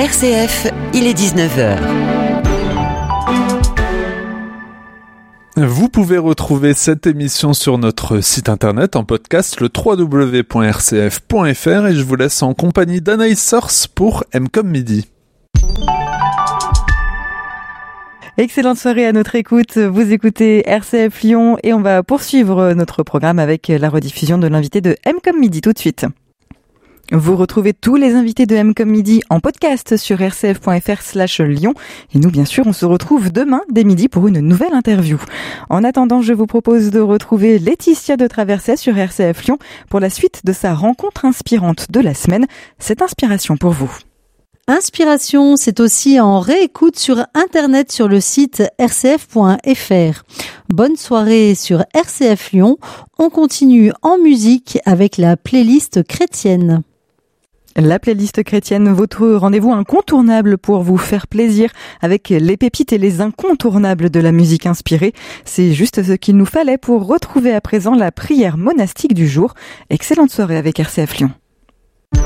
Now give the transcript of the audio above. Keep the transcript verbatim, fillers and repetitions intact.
R C F, il est dix-neuf heures. Vous pouvez retrouver cette émission sur notre site internet en podcast, le w w w point r c f point f r, et je vous laisse en compagnie d'Anaïs Source pour M comme Midi. Excellente soirée à notre écoute. Vous écoutez R C F Lyon et on va poursuivre notre programme avec la rediffusion de l'invité de M comme Midi tout de suite. Vous retrouvez tous les invités de M comme Midi en podcast sur r c f point f r slash Lyon. Et nous, bien sûr, on se retrouve demain dès midi pour une nouvelle interview. En attendant, je vous propose de retrouver Laetitia de Traversais sur R C F Lyon pour la suite de sa rencontre inspirante de la semaine. Cette inspiration pour vous. Inspiration, c'est aussi en réécoute sur Internet sur le site r c f point f r. Bonne soirée sur R C F Lyon. On continue en musique avec la playlist chrétienne. La playlist chrétienne, votre rendez-vous incontournable pour vous faire plaisir avec les pépites et les incontournables de la musique inspirée. C'est juste ce qu'il nous fallait pour retrouver à présent la prière monastique du jour. Excellente soirée avec R C F Lyon.